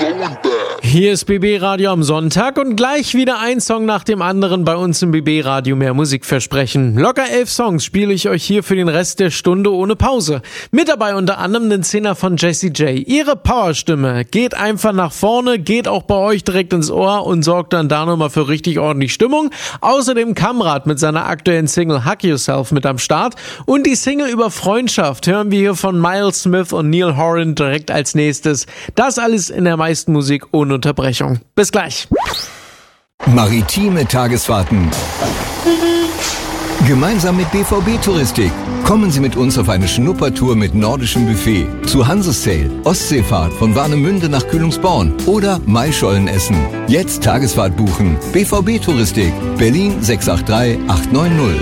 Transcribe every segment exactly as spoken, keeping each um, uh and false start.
Hier ist B B Radio am Sonntag und gleich wieder ein Song nach dem anderen bei uns im B B Radio mehr Musik versprechen. Locker elf Songs spiele ich euch hier für den Rest der Stunde ohne Pause. Mit dabei unter anderem den Zehner von Jessie J. Ihre Powerstimme geht einfach nach vorne, geht auch bei euch direkt ins Ohr und sorgt dann da nochmal für richtig ordentlich Stimmung. Außerdem Kamrat mit seiner aktuellen Single Hug Yourself mit am Start und die Single über Freundschaft hören wir hier von Miles Smith und Neil Horan direkt als nächstes. Das alles in der meisten Musik ohne Unterbrechung. Bis gleich. Maritime Tagesfahrten. Gemeinsam mit B V B Touristik. Kommen Sie mit uns auf eine Schnuppertour mit nordischem Buffet zu Hansesail, Ostseefahrt von Warnemünde nach Kühlungsborn oder Maischolen essen. Jetzt Tagesfahrt buchen. B V B Touristik, Berlin sechs acht drei acht neun null.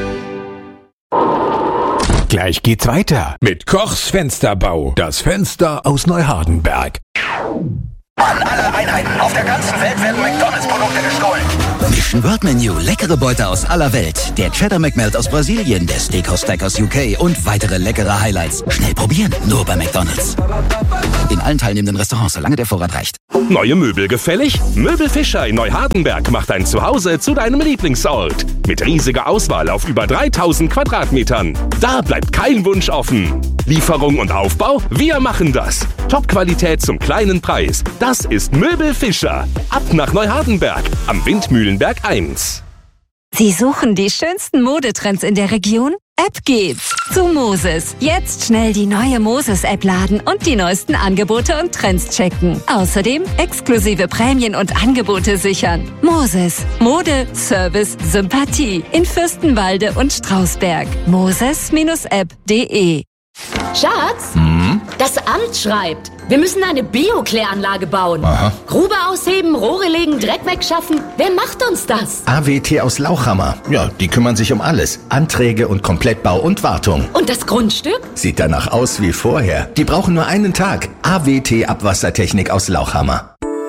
Gleich geht's weiter mit Kochs Fensterbau. Das Fenster aus Neuhardenberg. An alle Einheiten auf der ganzen Welt werden McDonalds-Produkte gestohlen. Mission World Menu, leckere Beute aus aller Welt. Der Cheddar McMelt aus Brasilien, der Steakhouse Stack aus U K und weitere leckere Highlights. Schnell probieren, nur bei McDonalds. In allen teilnehmenden Restaurants, solange der Vorrat reicht. Neue Möbel gefällig? Möbel Fischer in Neuhardenberg macht dein Zuhause zu deinem Lieblingsort. Mit riesiger Auswahl auf über dreitausend Quadratmetern. Da bleibt kein Wunsch offen. Lieferung und Aufbau? Wir machen das. Top-Qualität zum kleinen Preis. Das ist Möbel Fischer. Ab nach Neuhardenberg am Windmühlenberg eins. Sie suchen die schönsten Modetrends in der Region? Ab geht's zu Moses. Jetzt schnell die neue Moses-App laden und die neuesten Angebote und Trends checken. Außerdem exklusive Prämien und Angebote sichern. Moses. Mode, Service, Sympathie. In Fürstenwalde und Strausberg. moses App punkt de. Schatz, Hm? das Amt schreibt, wir müssen eine Biokläranlage bauen. Aha. Grube ausheben, Rohre legen, Dreck wegschaffen. Wer macht uns das? A W T aus Lauchhammer. Ja, die kümmern sich um alles. Anträge und Komplettbau und Wartung. Und das Grundstück? Sieht danach aus wie vorher. Die brauchen nur einen Tag. A W T Abwassertechnik aus Lauchhammer.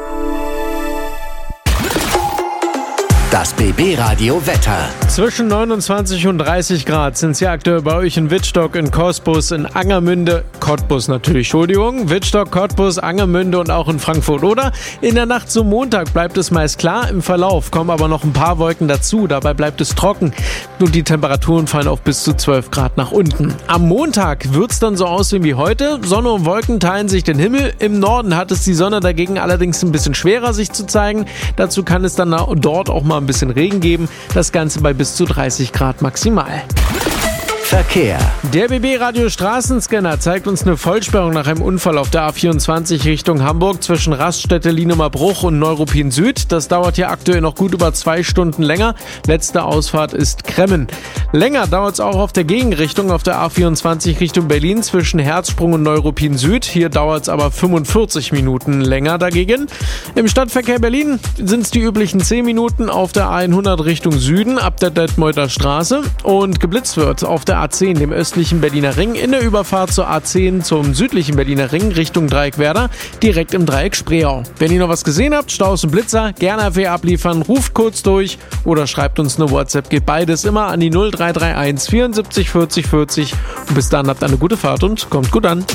Das B B Radio Wetter. Zwischen neunundzwanzig und dreißig Grad sind sie aktuell bei euch in Wittstock, in Cottbus, in Angermünde, Cottbus natürlich, Entschuldigung, Wittstock, Cottbus, Angermünde und auch in Frankfurt. Oder in der Nacht zum Montag bleibt es meist klar, im Verlauf kommen aber noch ein paar Wolken dazu, dabei bleibt es trocken und die Temperaturen fallen auf bis zu zwölf Grad nach unten. Am Montag wird es dann so aussehen wie heute, Sonne und Wolken teilen sich den Himmel, im Norden hat es die Sonne dagegen allerdings ein bisschen schwerer sich zu zeigen, dazu kann es dann dort auch mal ein bisschen Regen geben, das Ganze bei bis zu dreißig Grad maximal. Verkehr. Der B B Radio Straßenscanner zeigt uns eine Vollsperrung nach einem Unfall auf der A vierundzwanzig Richtung Hamburg zwischen Raststätte Lienumer Bruch und Neuruppin Süd. Das dauert hier aktuell noch gut über zwei Stunden länger. Letzte Ausfahrt ist Kremmen. Länger dauert es auch auf der Gegenrichtung auf der A vierundzwanzig Richtung Berlin zwischen Herzsprung und Neuruppin Süd. Hier dauert es aber fünfundvierzig Minuten länger dagegen. Im Stadtverkehr Berlin sind es die üblichen zehn Minuten auf der A hundert Richtung Süden ab der Detmolder Straße und geblitzt wird auf der A zehn, dem östlichen Berliner Ring, in der Überfahrt zur A zehn zum südlichen Berliner Ring Richtung Dreieck Werder, direkt im Dreieck Spreeau. Wenn ihr noch was gesehen habt, Staus und Blitzer, gerne F W abliefern, ruft kurz durch oder schreibt uns eine WhatsApp, geht beides immer an die null drei drei eins vierundsiebzig vierzig vierzig und bis dann habt eine gute Fahrt und kommt gut an.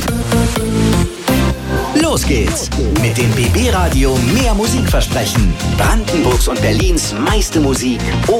Los geht's mit dem B B Radio mehr Musik versprechen. Brandenburgs und Berlins meiste Musik